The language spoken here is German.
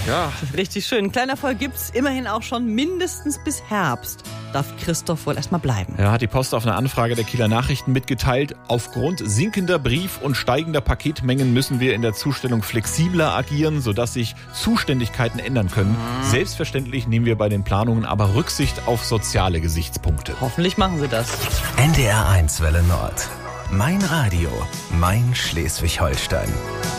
Ja. Richtig schön. Kleiner Erfolg gibt's immerhin auch schon mindestens bis Herbst. Darf Christoph wohl erstmal bleiben. Ja, hat die Post auf eine Anfrage der Kieler Nachrichten mitgeteilt. Aufgrund sinkender Brief- und steigender Paketmengen müssen wir in der Zustellung flexibler agieren, sodass sich Zuständigkeiten ändern können. Selbstverständlich nehmen wir bei den Planungen aber Rücksicht auf soziale Gesichtspunkte. Hoffentlich machen sie das. NDR 1 Welle Nord. Mein Radio, mein Schleswig-Holstein.